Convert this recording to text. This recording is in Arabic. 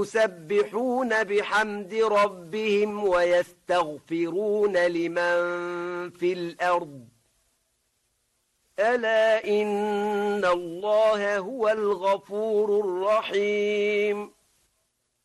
يسبحون بحمد ربهم ويستغفرون لمن في الأرض ألا إن الله هو الغفور الرحيم